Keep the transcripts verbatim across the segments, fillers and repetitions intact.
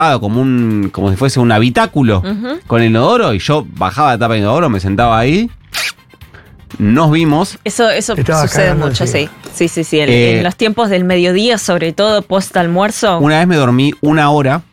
como un como si fuese un habitáculo uh-huh. con el inodoro, y yo bajaba la tapa del inodoro, me sentaba ahí. Nos vimos. Eso, eso sucede mucho, sí. Sí, sí, sí. El, eh, en los tiempos del mediodía, sobre todo post almuerzo. Una vez me dormí una hora.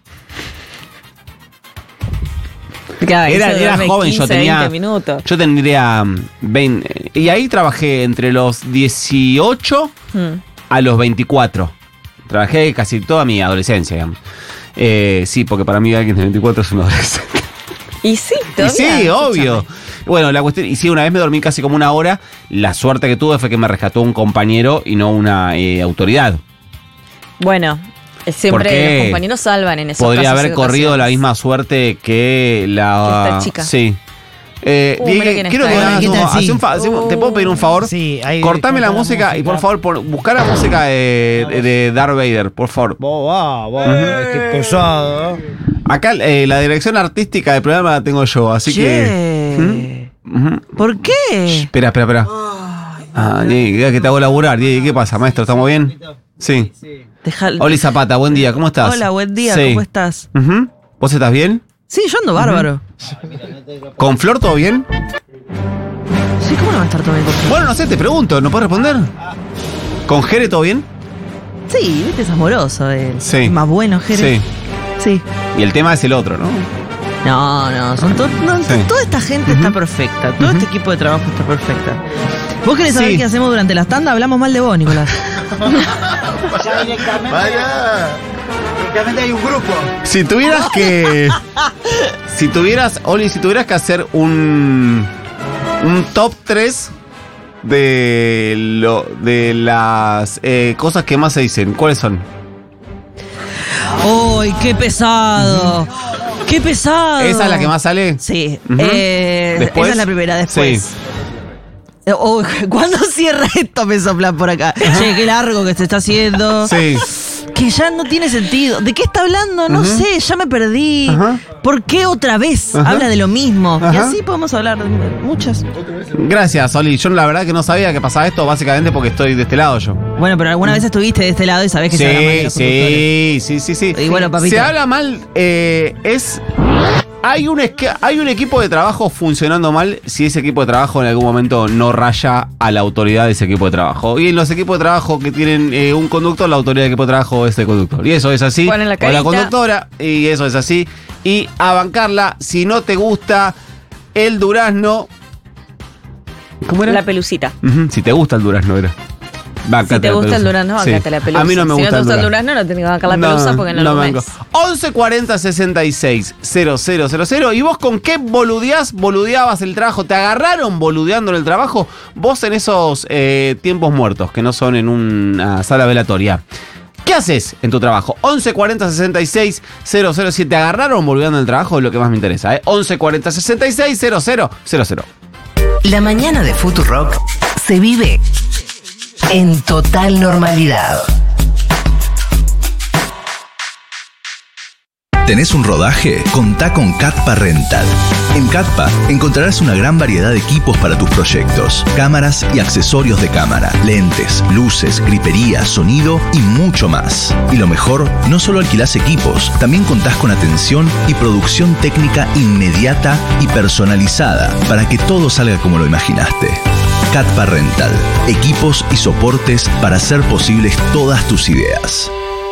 Claro, era era joven, quince, yo tenía. veinte minutos. Yo tendría veinte. Y ahí trabajé entre los dieciocho hmm. a los veinticuatro. Trabajé casi toda mi adolescencia, digamos. Eh, sí, porque para mí alguien de veinticuatro es un adolescente. Y sí, todavía. Y sí, obvio. Bueno, la cuestión, y sí, una vez me dormí casi como una hora. La suerte que tuve fue que me rescató un compañero y no una eh, autoridad. Bueno, siempre los compañeros salvan en esos Podría casos. Podría haber corrido la misma suerte que la... Que esta chica. Sí. Eh, uh, Diego, quiero que hagas un, hace un fa- uh, ¿te puedo pedir un favor? Sí, ahí cortame la música, la música y por favor por, buscar la música de, de, de Darth Vader, por favor. Vos va, vos, uh-huh. Qué pesado. Acá eh, la dirección artística del programa la tengo yo, así che. que... ¿Mm? Uh-huh. ¿Por qué? Shh, espera, espera, espera. Ah, Diego, que te hago laburar. Diego, ¿qué pasa, maestro? ¿Estamos bien? Sí. Dejal... Oli Zapata, buen día, ¿cómo estás? Hola, buen día, sí. ¿Cómo estás? Uh-huh. ¿Vos estás bien? Sí, yo ando bárbaro. Uh-huh. ¿Con Flor todo bien? Sí, ¿cómo no va a estar todo bien con Flor? Bueno, no sé, te pregunto, ¿no puedes responder? ¿Con Jere todo bien? Sí, viste, es amoroso él. Sí. Es más bueno, Jere. Sí. Sí. Y el tema es el otro, ¿no? No, no, son to- no sí. toda esta gente uh-huh. está perfecta. Todo uh-huh. este equipo de trabajo está perfecta. ¿Vos querés saber sí. qué hacemos durante las tandas? Hablamos mal de vos, Nicolás. Ya directamente, Vaya. directamente hay un grupo. Si tuvieras que... si tuvieras, Oli, si tuvieras que hacer un... un top tres de, lo, de las eh, cosas que más se dicen, ¿cuáles son? ¡Uy, qué pesado! Uh-huh. ¡Qué pesado! ¿Esa es la que más sale? Sí. Uh-huh. Eh, esa es la primera, después. Sí. Oh, ¿cuándo cierra esto? Me soplan por acá. Uh-huh. Che, qué largo que se está haciendo. Sí. Que ya no tiene sentido. ¿De qué está hablando? No uh-huh. sé, ya me perdí. Uh-huh. ¿Por qué otra vez uh-huh. habla de lo mismo? Uh-huh. Y así podemos hablar de muchas. Gracias, Oli. Yo la verdad que no sabía que pasaba esto, básicamente porque estoy de este lado yo. Bueno, pero alguna vez estuviste de este lado y sabés que sí, se habla mal de los sí, sí, sí, sí. Y bueno, papito. Se habla mal, eh, es... Hay un, esque- hay un equipo de trabajo funcionando mal si ese equipo de trabajo en algún momento no raya a la autoridad de ese equipo de trabajo. Y en los equipos de trabajo que tienen eh, un conductor, la autoridad del equipo de trabajo es el conductor. Y eso es así. O la la conductora. Y eso es así. Y a bancarla, si no te gusta el durazno... ¿Cómo era? La pelucita. Uh-huh. Si te gusta el durazno, era. Báncate si te gusta el durazno, bancate sí. la pelusa. A mí no me si gusta no te gusta el durazno, no tenés que bancar la pelusa no, porque no, no lo comes. once cuarenta sesenta y seis cero cero cero cero. ¿Y vos con qué boludeás, boludeabas el trabajo? ¿Te agarraron boludeando en el trabajo? Vos en esos eh, tiempos muertos, que no son en una sala velatoria. ¿Qué haces en tu trabajo? once cuarenta sesenta y seis cero cero siete. ¿Te agarraron boludeando en el trabajo? Es lo que más me interesa, ¿eh? once cuarenta sesenta y seis cero cero cero cero. La mañana de Futurock se vive en total normalidad. ¿Tenés un rodaje? Contá con Catpa Rental. En Catpa encontrarás una gran variedad de equipos para tus proyectos, cámaras y accesorios de cámara, lentes, luces, gripería, sonido y mucho más. Y lo mejor, no solo alquilás equipos, también contás con atención y producción técnica inmediata y personalizada para que todo salga como lo imaginaste. Catpa Rental, equipos y soportes para hacer posibles todas tus ideas.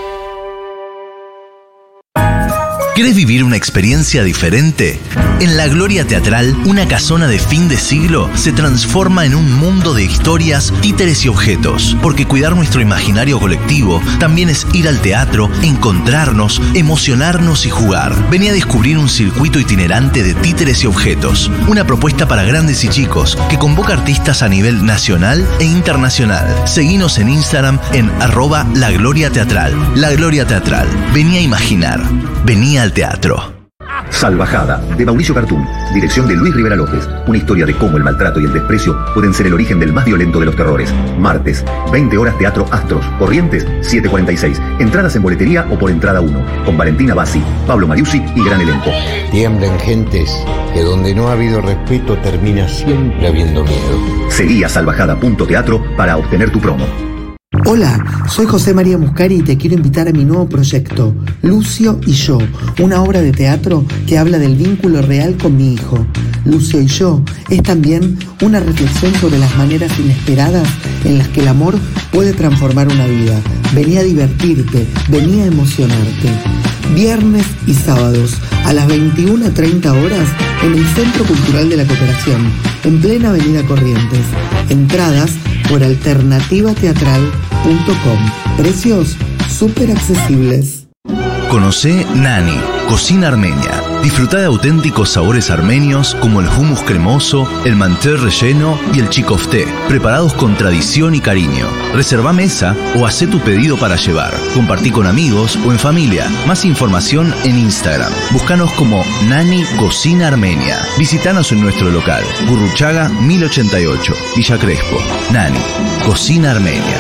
¿Querés vivir una experiencia diferente? En La Gloria Teatral, una casona de fin de siglo se transforma en un mundo de historias, títeres y objetos. Porque cuidar nuestro imaginario colectivo también es ir al teatro, encontrarnos, emocionarnos y jugar. Vení a descubrir un circuito itinerante de títeres y objetos. Una propuesta para grandes y chicos que convoca artistas a nivel nacional e internacional. Seguinos en Instagram en arroba La Gloria Teatral. La Gloria Teatral. Vení a imaginar. Vení al teatro. Salvajada, de Mauricio Cartún, dirección de Luis Rivera López. Una historia de cómo el maltrato y el desprecio pueden ser el origen del más violento de los terrores. Martes, veinte horas, Teatro Astros. Corrientes, siete cuarenta y seis. Entradas en boletería o por entrada uno. Con Valentina Bassi, Pablo Mariusi y gran elenco. Tiemblen gentes, que donde no ha habido respeto termina siempre habiendo miedo. Seguí a salvajada punto teatro para obtener tu promo. Hola, soy José María Muscari y te quiero invitar a mi nuevo proyecto, Lucio y yo, una obra de teatro que habla del vínculo real con mi hijo. Lucio y yo es también una reflexión sobre las maneras inesperadas en las que el amor puede transformar una vida. Vení a divertirte, vení a emocionarte. Viernes y sábados a las veintiuna treinta horas en el Centro Cultural de la Cooperación, en plena Avenida Corrientes. Entradas por alternativa teatral punto com. Precios súper accesibles. Conocé Nani, cocina armenia. Disfruta de auténticos sabores armenios como el hummus cremoso, el manté relleno y el chikofté, preparados con tradición y cariño. Reserva mesa o hacé tu pedido para llevar. Compartí con amigos o en familia. Más información en Instagram. Búscanos como Nani Cocina Armenia. Visítanos en nuestro local, Gurruchaga mil ochenta y ocho, Villa Crespo. Nani, Cocina Armenia.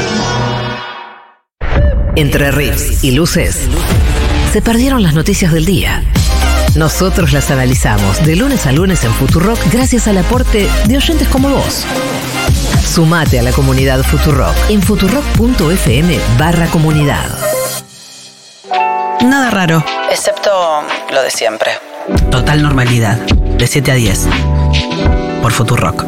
Entre riffs y luces, se perdieron las noticias del día. Nosotros las analizamos de lunes a lunes en Futurock gracias al aporte de oyentes como vos. Sumate a la comunidad Futurock en futurock punto f m barra comunidad. Nada raro. Excepto lo de siempre. Total normalidad. De siete a diez. Por Futurock.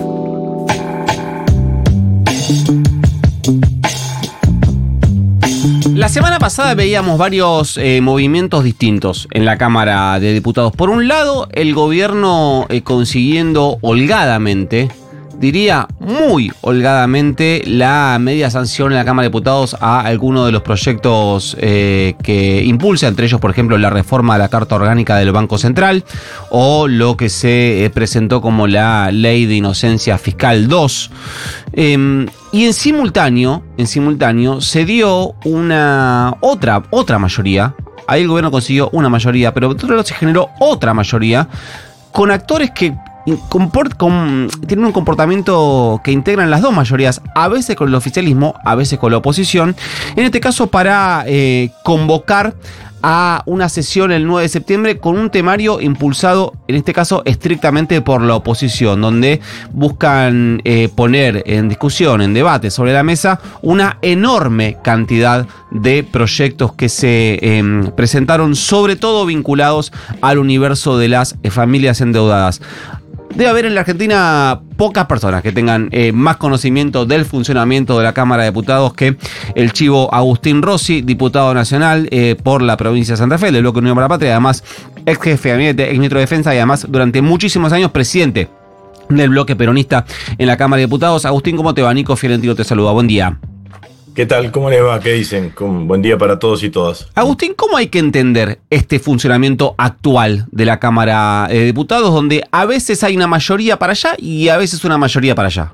La semana pasada veíamos varios eh, movimientos distintos en la Cámara de Diputados. Por un lado, el gobierno eh, consiguiendo holgadamente, diría muy holgadamente, la media sanción en la Cámara de Diputados a algunos de los proyectos eh, que impulsa, entre ellos, por ejemplo, la reforma de la Carta Orgánica del Banco Central o lo que se eh, presentó como la Ley de Inocencia Fiscal dos. Eh, y en simultáneo, en simultáneo se dio una otra, otra mayoría. Ahí el gobierno consiguió una mayoría, pero por otro lado se generó otra mayoría con actores que Comport, con, tienen un comportamiento que integran las dos mayorías, a veces con el oficialismo, a veces con la oposición, en este caso para eh, convocar a una sesión el nueve de septiembre con un temario impulsado, en este caso estrictamente por la oposición, donde buscan eh, poner en discusión, en debate sobre la mesa, una enorme cantidad de proyectos que se eh, presentaron, sobre todo vinculados al universo de las eh, familias endeudadas. Debe haber en la Argentina pocas personas que tengan eh, más conocimiento del funcionamiento de la Cámara de Diputados que el chivo Agustín Rossi, diputado nacional eh, por la provincia de Santa Fe, del Bloque Unión para la Patria, además ex jefe de gabinete, ex ministro de Defensa y además durante muchísimos años presidente del bloque peronista en la Cámara de Diputados. Agustín, ¿cómo te va? Nico Fiorentino te saluda. Buen día. ¿Qué tal? ¿Cómo les va? ¿Qué dicen? Buen día para todos y todas. Agustín, ¿cómo hay que entender este funcionamiento actual de la Cámara de Diputados, donde a veces hay una mayoría para allá y a veces una mayoría para allá?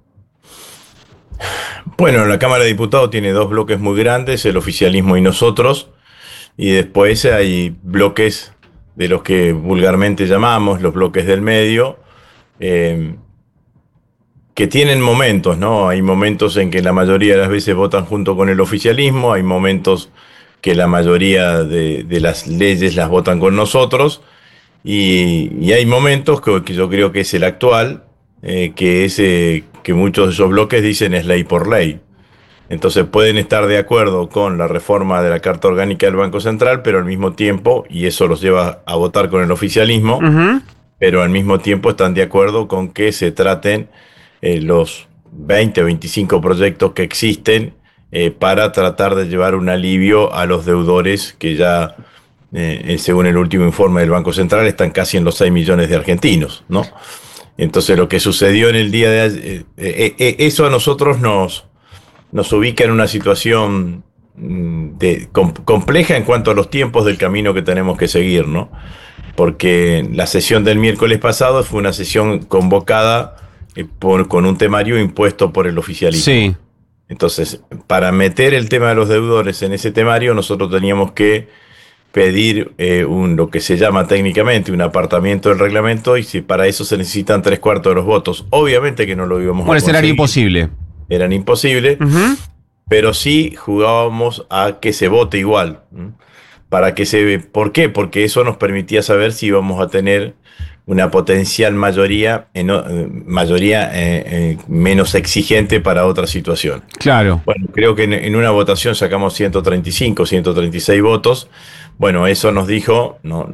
Bueno, la Cámara de Diputados tiene dos bloques muy grandes, el oficialismo y nosotros, y después hay bloques de los que vulgarmente llamamos los bloques del medio, eh, que tienen momentos, ¿no? Hay momentos en que la mayoría de las veces votan junto con el oficialismo, hay momentos que la mayoría de, de las leyes las votan con nosotros, y, y hay momentos que, que yo creo que es el actual, eh, que es eh, que muchos de esos bloques dicen es ley por ley. Entonces pueden estar de acuerdo con la reforma de la Carta Orgánica del Banco Central, pero al mismo tiempo, y eso los lleva a votar con el oficialismo, uh-huh. pero al mismo tiempo están de acuerdo con que se traten Eh, los veinte o veinticinco proyectos que existen eh, para tratar de llevar un alivio a los deudores que ya, eh, según el último informe del Banco Central, están casi en los seis millones de argentinos, ¿no? Entonces lo que sucedió en el día de ayer, eh, eh, eh, eso a nosotros nos, nos ubica en una situación de, com, compleja en cuanto a los tiempos del camino que tenemos que seguir, ¿no? Porque la sesión del miércoles pasado fue una sesión convocada Por, con un temario impuesto por el oficialismo. Sí. Entonces, para meter el tema de los deudores en ese temario, nosotros teníamos que pedir eh, un, lo que se llama técnicamente un apartamiento del reglamento, y si para eso se necesitan tres cuartos de los votos. Obviamente que no lo íbamos bueno, a conseguir. Era imposible. Eran imposibles, uh-huh. pero sí jugábamos a que se vote igual. para que se... ¿Por qué? Porque eso nos permitía saber si íbamos a tener una potencial mayoría, en, mayoría eh, eh, menos exigente para otra situación. Claro. Bueno, creo que en, en una votación sacamos ciento treinta y cinco, ciento treinta y seis votos. Bueno, eso nos dijo... no